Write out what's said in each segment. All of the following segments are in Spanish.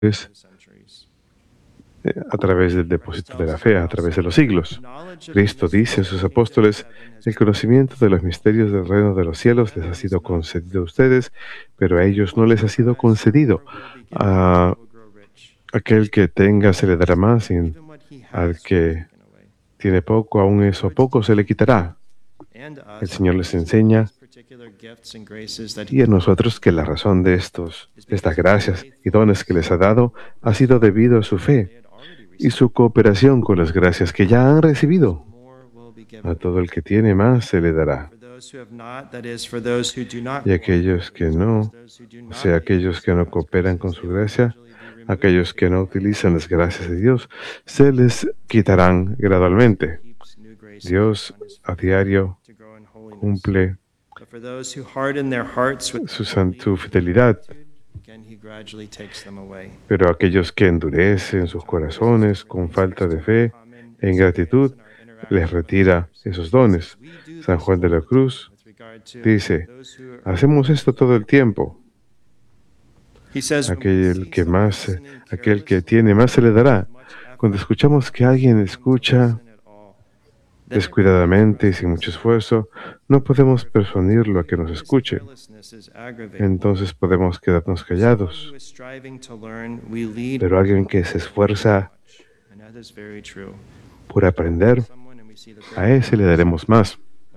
a través del depósito de la fe, a través de los siglos. Cristo dice a sus apóstoles: el conocimiento de los misterios del reino de los cielos les ha sido concedido a ustedes, pero a ellos no les ha sido concedido. A aquel que tenga se le dará más, y al que tiene poco, aún eso poco se le quitará. El Señor les enseña, y a nosotros, que la razón de estas gracias y dones que les ha dado ha sido debido a su fe y su cooperación con las gracias que ya han recibido. A todo el que tiene más se le dará. Y aquellos que no, o sea, aquellos que no cooperan con su gracia, aquellos que no utilizan las gracias de Dios, se les quitarán gradualmente. Dios a diario cumple su fidelidad, pero aquellos que endurecen sus corazones con falta de fe e ingratitud, les retira esos dones. San Juan de la Cruz dice: hacemos esto todo el tiempo. Aquel que tiene más se le dará. Cuando escuchamos que alguien escucha descuidadamente y sin mucho esfuerzo, no podemos persuadirlo a que nos escuche. Entonces podemos quedarnos callados. Pero alguien que se esfuerza por aprender, a ese le daremos más.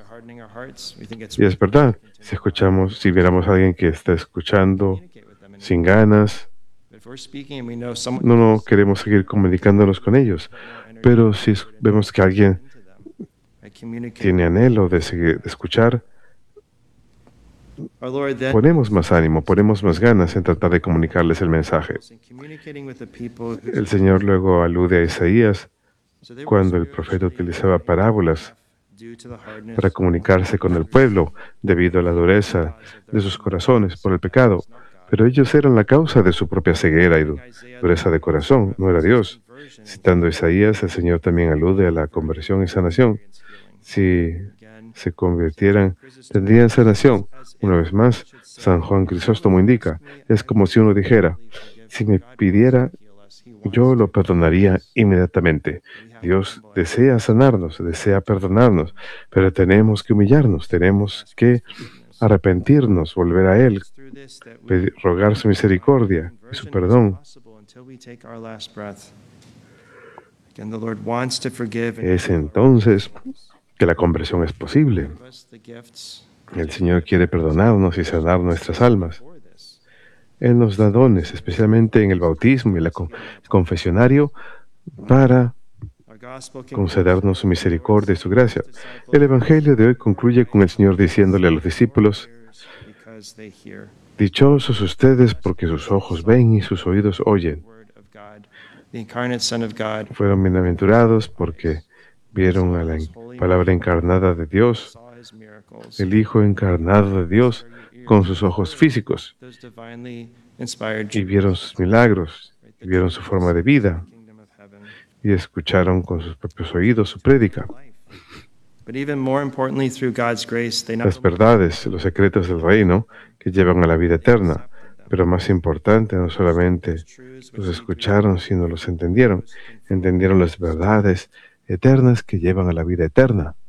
Y es verdad, si viéramos a alguien que está escuchando sin ganas, no queremos seguir comunicándonos con ellos. Pero si vemos que alguien tiene anhelo de escuchar, ponemos más ánimo, ponemos más ganas en tratar de comunicarles el mensaje. El Señor luego alude a Isaías, cuando el profeta utilizaba parábolas para comunicarse con el pueblo debido a la dureza de sus corazones por el pecado. Pero ellos eran la causa de su propia ceguera y dureza de corazón, no era Dios. Citando a Isaías, el Señor también alude a la conversión y sanación. Si se convirtieran, tendrían sanación. Una vez más, San Juan Crisóstomo indica: es como si uno dijera: si me pidiera, yo lo perdonaría inmediatamente. Dios desea sanarnos, desea perdonarnos, pero tenemos que humillarnos, tenemos que arrepentirnos, volver a Él, rogar su misericordia y su perdón. Es entonces que la conversión es posible. El Señor quiere perdonarnos y sanar nuestras almas. Él nos da dones, especialmente en el bautismo y el confesionario, para concedernos su misericordia y su gracia. El Evangelio de hoy concluye con el Señor diciéndole a los discípulos: dichosos ustedes porque sus ojos ven y sus oídos oyen. Fueron bienaventurados porque vieron a la palabra encarnada de Dios, el Hijo encarnado de Dios, con sus ojos físicos, y vieron sus milagros, y vieron su forma de vida, y escucharon con sus propios oídos su prédica. Las verdades, los secretos del reino que llevan a la vida eterna. Pero más importante, no solamente los escucharon, sino los entendieron. Entendieron las verdades eternas que llevan a la vida eterna.